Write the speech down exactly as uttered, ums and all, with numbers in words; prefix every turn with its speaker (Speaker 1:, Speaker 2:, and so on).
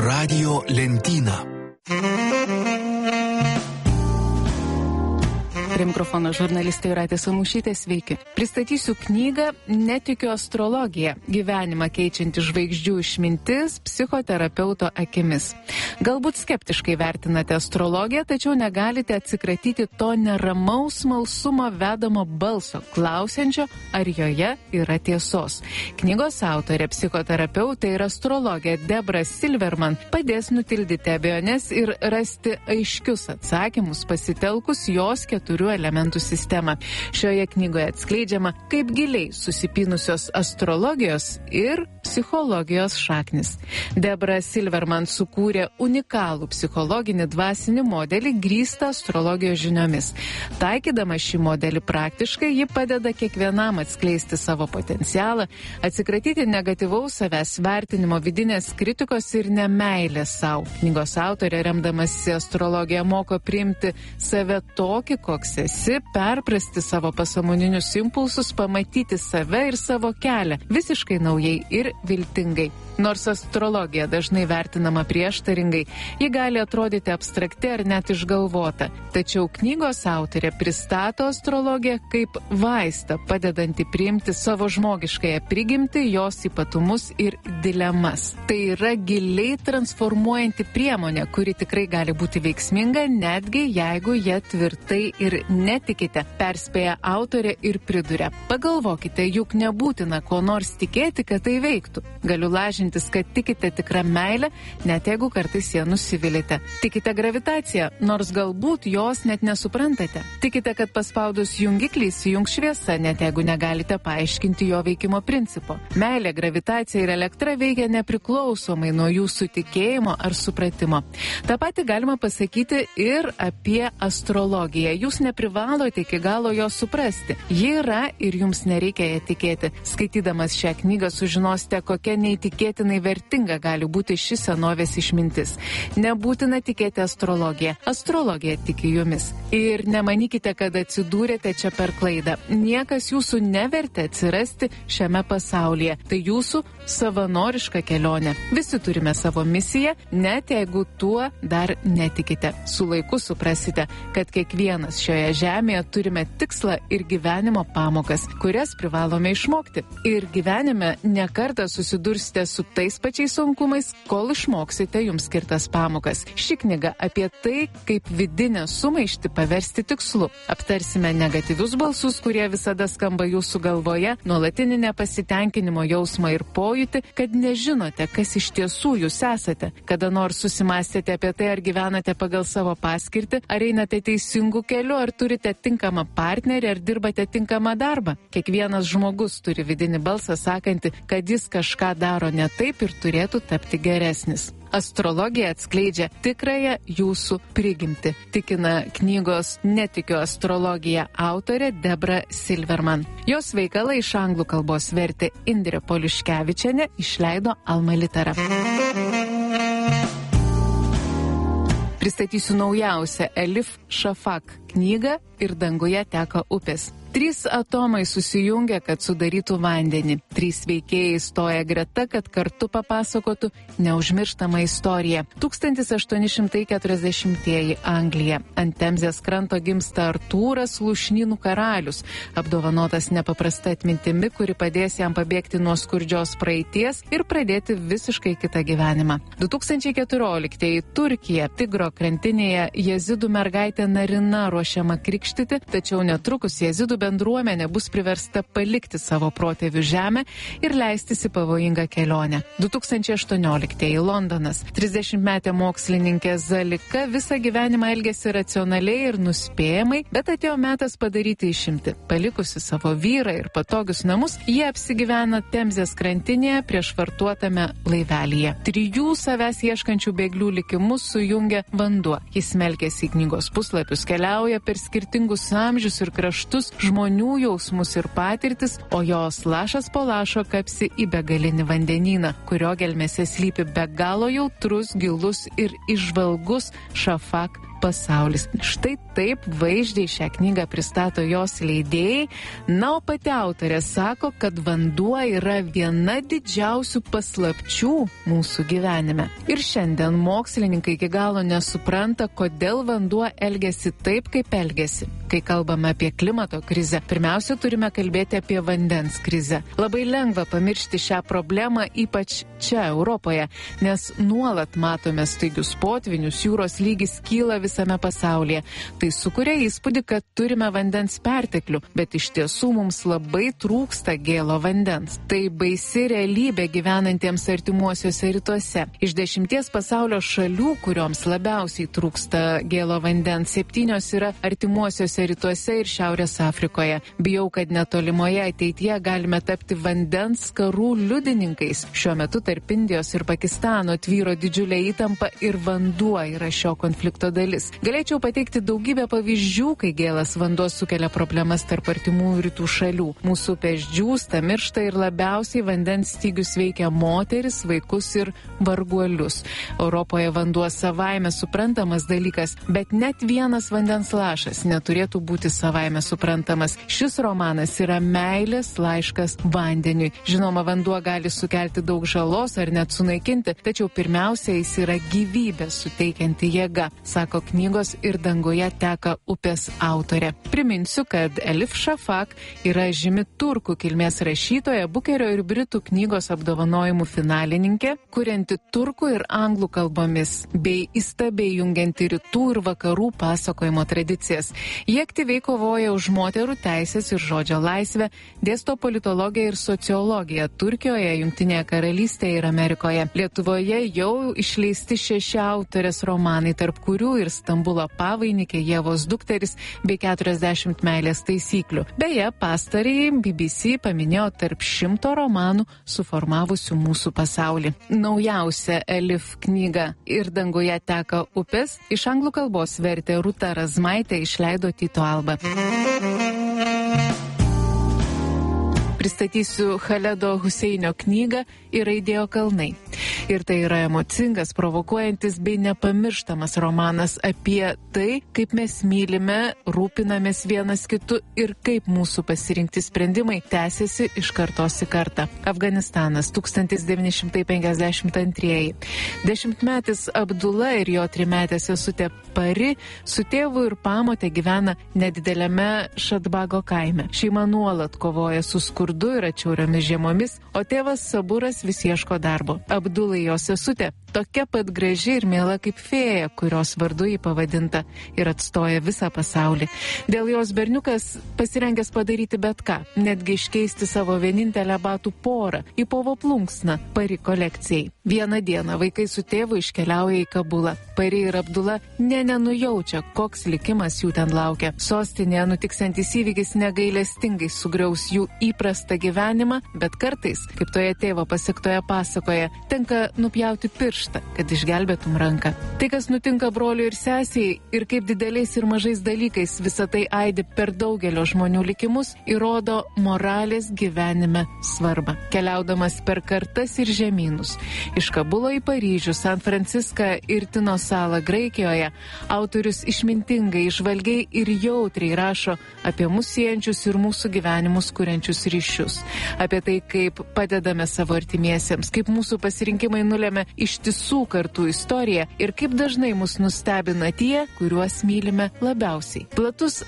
Speaker 1: Radio lentyna.
Speaker 2: Prie mikrofono žurnalistė Jūratė Samušytė, sveiki. Pristatysiu knygą Netikiu astrologija. Gyvenimą keičianti žvaigždžių išmintis psichoterapeuto akimis. Galbūt skeptiškai vertinate astrologiją, tačiau negalite atsikratyti to neramaus smalsumo vedamo balso, klausiančio, ar joje yra tiesos. Knygos autorė, psichoterapeutė ir astrologė Debra Silverman padės nutildyti abejones ir rasti aiškius atsakymus pasitelkus jos keturių elementų sistemą. Šioje knygoje atskleidžiama, kaip giliai susipynusios astrologijos ir psichologijos šaknis. Debra Silverman sukūrė unikalų psichologinį dvasinį modelį grįstą astrologijos žiniomis. Taikydama šį modelį praktiškai, ji padeda kiekvienam atskleisti savo potencialą, atsikratyti negatyvaus savęs vertinimo, vidinės kritikos ir nemeilės savo. Knygos autorė, remdamasi astrologiją, moko priimti save tokį, koks esi, perprasti savo pasąmoninius impulsus, pamatyti save ir savo kelią visiškai naujai ir viltingai. Nors astrologija dažnai vertinama prieštaringai, ji gali atrodyti abstrakti ar net išgalvota. Tačiau knygos autorė pristato astrologiją kaip vaistą, padedantį priimti savo žmogiškąją prigimtį, jos ypatumus ir dilemas. Tai yra giliai transformuojanti priemonė, kuri tikrai gali būti veiksminga, netgi jeigu ją tvirtai ir netikite, perspėja autorė ir priduria. Pagalvokite, juk nebūtina ko nors tikėti, kad tai veiktų. Galiu lažintis, kad tikite tikrą meilę, net jeigu kartais ją nusivilite. Tikite gravitaciją, nors galbūt jos net nesuprantate. Tikite, kad paspaudus jungiklį įsijungs šviesa, net jeigu negalite paaiškinti jo veikimo principo. Meilė, gravitacija ir elektra veikia nepriklausomai nuo jūsų tikėjimo ar supratimo. Ta pati galima pasakyti ir apie astrologiją. Jūs neprivalote iki galo jo suprasti. Ji yra ir jums nereikia ją tikėti. Skaitydamas šią knygą sužinosite, kokia neįtikėtinai vertinga gali būti ši senovės išmintis. Nebūtina tikėti astrologiją. Astrologija tiki jumis. Ir nemanykite, kad atsidūrėte čia per klaidą. Niekas jūsų nevertė atsirasti šiame pasaulyje. Tai jūsų savanoriška kelionė. Visi turime savo misiją, net jeigu tuo dar netikite. Su laiku suprasite, kad kiekvienas šioje žemėje turime tikslą ir gyvenimo pamokas, kurias privalome išmokti. Ir gyvenime nekartą susidursite su tais pačiais sunkumais, kol išmoksite jums skirtas pamokas. Ši knyga apie tai, kaip vidinę sumaištį paversti tikslu. Aptarsime negatyvius balsus, kurie visada skamba jūsų galvoje, nuolatinį nepasitenkinimo jausmą ir pojūtį, kad nežinote, kas iš tiesų jūs esate. Kada nors susimąstėte apie tai, ar gyvenate pagal savo paskirtį, ar einate teisingų kelių, ar turite tinkamą partnerį, ar dirbate tinkamą darbą. Kiekvienas žmogus turi vidinį balsą sakantį, kad jis kažką daro ne taip ir turėtų tapti geresnis. Astrologija atskleidžia tikrąją jūsų prigimtį, tikina knygos Netikiu astrologija autorė Debra Silverman. Jos veikalą iš anglų kalbos vertė Indrė Poliuškevičienė, išleido Alma Litera. Pristatysiu naujausią Elif Shafak knygą Ir danguje teka upės. Trys atomai susijungia, kad sudarytų vandenį. Trys veikėjai stoja greta, kad kartu papasakotų neužmirštamą istoriją. tūkstantis aštuoni šimtai keturiasdešimtieji Anglija. Ant Temzės kranto gimsta Artūras, lūšnynų karalius, apdovanotas nepaprasta atmintimi, kuri padės jam pabėgti nuo skurdžios praeities ir pradėti visiškai kitą gyvenimą. du tūkstančiai keturioliktieji Turkija. Tigro krantinėje jezidų mergaitė Narina ruošiama krikštyti, tačiau netrukus jezidų bendruomenė bus priversta palikti savo protėvių žemę ir leistis į pavojingą kelionę. du tūkstančiai aštuonioliktieji Londonas. trisdešimtmetė mokslininkė Zalika visą gyvenimą elgėsi racionaliai ir nuspėjamai, bet atėjo metas padaryti išimtį. Palikusi savo vyrą ir patogius namus, jie apsigyvena Temzės krantinėje priešvartuotame laivelyje. Trijų savęs ieškančių bėglių likimus sujungia vanduo. Jis melkėsi į knygos puslapius, keliauja per skirtingus amžius ir kraštus, žmonių jausmus ir patirtis, o jos lašas po lašo kapsi į begalinį vandenyną, kurio gelmėse slypi be galo jautrus, gilus ir išvalgus Šafak pasaulis. Štai taip vaizdžiai šią knygą pristato jos leidėjai. Na, o pati autorė sako, kad vanduo yra viena didžiausių paslapčių mūsų gyvenime. Ir šiandien mokslininkai iki galo nesupranta, kodėl vanduo elgiasi taip, kaip elgiasi. Kai kalbame apie klimato krizę, pirmiausia turime kalbėti apie vandens krizę. Labai lengva pamiršti šią problemą, ypač čia Europoje, nes nuolat matome staigius potvynius, jūros lygis kyla visame pasaulyje. Tai sukuria įspūdį, kad turime vandens perteklių, bet iš tiesų mums labai trūksta gėlo vandens. Tai baisi realybė gyvenantiems artimuosiuose rytuose. Iš dešimties pasaulio šalių, kurioms labiausiai trūksta gėlo vandens, septynios yra artimuosiuose rytuose ir Šiaurės Afrikoje. Bijau, kad netolimoje ateityje galime tapti vandens karų liudininkais. Šiuo metu tarp Indijos ir Pakistano tvyro didžiulė įtampa ir vanduo yra šio konflikto dalis. Galėčiau pateikti daugybę pavyzdžių, kai gėlas vanduo sukelia problemas tarp artimųjų rytų šalių. Mūsų upės džiūsta, miršta ir labiausiai vandens stygius veikia moteris, vaikus ir varguolius. Europoje vanduo savaime suprantamas dalykas, bet net vienas vandens lašas neturėtų būti savaime suprantamas. Šis romanas yra meilės laiškas vandeniui. Žinoma, vanduo gali sukelti daug žalos ar net sunaikinti, tačiau pirmiausia, jis yra gyvybę suteikianti jėga, sako knygos Ir danguje teka upės autorė. Priminsiu, kad Elif Shafak yra žymi turkų kilmės rašytoja, Bukerio ir Britų knygos apdovanojimų finalininkė, kurianti turkų ir anglų kalbomis, bei įstabiai jungianti rytų ir vakarų pasakojimo tradicijas. Jie aktyviai kovoja už moterų teisės ir žodžio laisvę, dėsto politologiją ir sociologiją Turkijoje, Jungtinėje karalystėje ir Amerikoje. Lietuvoje jau išleisti šeši autorės romanai, tarp kurių ir Stambulo pavainikė, Ievos dukteris bei keturiasdešimt meilės taisyklių. Beje, pastarąjį B B C paminėjo tarp šimto romanų suformavusių mūsų pasaulį. Naujausia Elif knyga Ir danguje teka upės iš anglų kalbos vertė Rūta Razmaitė, išleido Tyto Alba. Pristatysiu Haledo Huseinio knygą Ir aidėjo kalnai. Ir tai yra emocingas, provokuojantis bei nepamirštamas romanas apie tai, kaip mes mylime, rūpinamės vienas kitu ir kaip mūsų pasirinkti sprendimai tęsiasi iš kartos į kartą. Afganistanas, tūkstantis devyni šimtai penkiasdešimt antrieji. Dešimtmetis Abdula ir jo trimetė sesutė Pari su tėvu ir pamote gyvena nedideliame Šadbago kaime. Šeima nuolat kovoja su skurdu ir atšiauriomis žiemomis, o tėvas Saburas vis ieško darbo. Abdulai jo sesutė tokia pat graži ir miela kaip fėja, kurios vardu jį pavadinta, ir atstoja visą pasaulį. Dėl jos berniukas pasirengęs padaryti bet ką, netgi iškeisti savo vienintelę batų porą į povo plunksną Pari kolekcijai. Vieną dieną vaikai su tėvu iškeliauja į Kabulą. Pari ir Abdula nė nenujaučia, koks likimas jų ten laukia. Sostinėje nutiksiantis įvykis negailestingai sugriaus jų įprastą gyvenimą, bet kartais, kaip toje tėvo pasektoje pasakoje, tenka nupjauti pirštą, kad išgelbėtum ranką. Tai, kas nutinka broliui ir sesiai ir kaip dideliais ir mažais dalykais visą tai aidi per daugelio žmonių likimus, įrodo moralės gyvenime svarbą. Keliaudamas per kartas ir žemynus, iš Kabulo į Paryžių, San Franciską ir Tino salą Graikijoje, autorius išmintingai, išvalgiai ir jautriai rašo apie mus siejančius ir mūsų gyvenimus kuriančius ryšius. Apie tai, kaip padedame savo artimiesiems, kaip mūsų pasirinkimai nulėmė ištisų kartų istoriją ir kaip dažnai mus nustebina tie, kuriuos mylime labiausiai. Platus